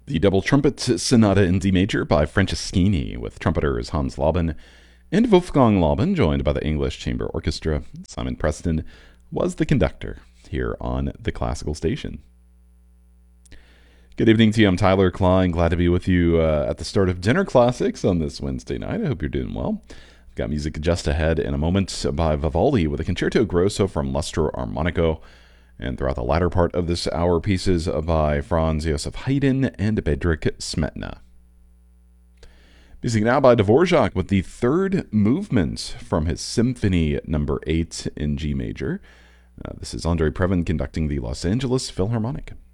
The Double Trumpet Sonata in D Major by Franceschini, with trumpeters Hans Laben and Wolfgang Laben, joined by the English Chamber Orchestra. Simon Preston was the conductor here on the Classical Station. Good evening to you. I'm Tyler Klein. Glad to be with you at the start of Dinner Classics on this Wednesday night. I hope you're doing well. I've got music just ahead in a moment by Vivaldi with a Concerto Grosso from Lustre Armonico. And throughout the latter part of this hour, pieces by Franz Josef Haydn and Bedřich Smetana. Music now by Dvorak with the third movement from his Symphony No. 8 in G major. This is Andrei Previn conducting the Los Angeles Philharmonic.